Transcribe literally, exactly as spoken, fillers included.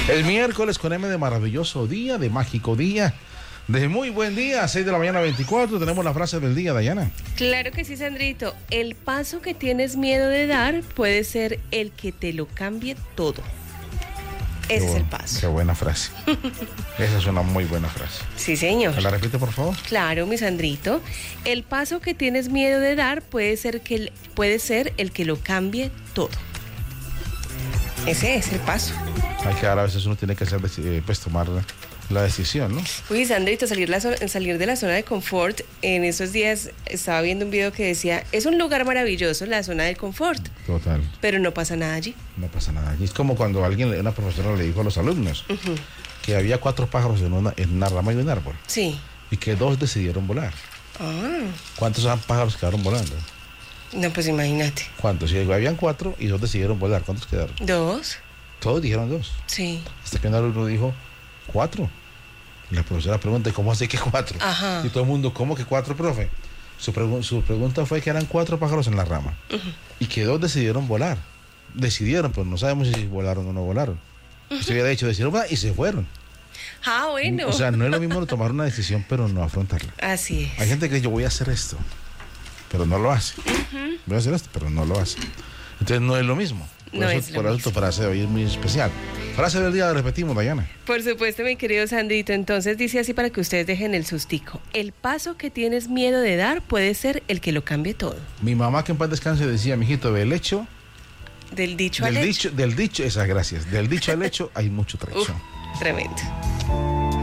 El miércoles con M de maravilloso día, de mágico día, de muy buen día, seis de la mañana veinticuatro, tenemos la frase del día, Dayana. Claro que sí, Sandrito. El paso que tienes miedo de dar puede ser el que te lo cambie todo. Ese es el paso. Qué buena frase. Esa es una muy buena frase. Sí, señor. ¿Me la repite, por favor? Claro, mi Sandrito. El paso que tienes miedo de dar puede ser, que, puede ser el que lo cambie todo. Ese es el paso. Hay que dar, a veces uno tiene que hacer, eh, pues tomar la decisión, ¿no? Uy, Sandrito, salir, la, salir de la zona de confort. En esos días estaba viendo un video que decía, es un lugar maravilloso, la zona del confort. Total. Pero no pasa nada allí. No pasa nada allí. Es como cuando alguien, una profesora le dijo a los alumnos Uh-huh. que había cuatro pájaros en una, en una rama de un árbol. Sí. Y que dos decidieron volar. Ah. ¿Cuántos pájaros quedaron volando? No, pues imagínate. ¿Cuántos? Si habían cuatro y dos decidieron volar, ¿cuántos quedaron? Dos. Todos dijeron dos. Sí. Hasta que un alumno dijo cuatro. Y la profesora pregunta, ¿cómo así que cuatro? Ajá. Y todo el mundo, ¿cómo que cuatro, profe? Su, pregu- su pregunta fue que eran cuatro pájaros en la rama. Uh-huh. Y que dos decidieron volar. Decidieron, pero no sabemos si volaron o no volaron. Uh-huh. Se hubiera dicho, decidieron volar y se fueron. Ah, bueno. O sea, no es lo mismo tomar una decisión, pero no afrontarla. Así es. Hay gente que dice, yo voy a hacer esto, pero no lo hace. Uh-huh. Voy a hacer esto, pero no lo hace. Entonces no es lo mismo. Por No eso, es lo por eso mismo. tu frase de hoy es muy especial. Frase del día, la repetimos, Dayana. Por supuesto, mi querido Sandrito. Entonces dice así para que ustedes dejen el sustico. El paso que tienes miedo de dar puede ser el que lo cambie todo. Mi mamá, que en paz descanse, decía, mijito, del hecho, Del dicho del al hecho. dicho, del dicho, esas gracias, del dicho al hecho hay mucho trecho. Uf, tremendo.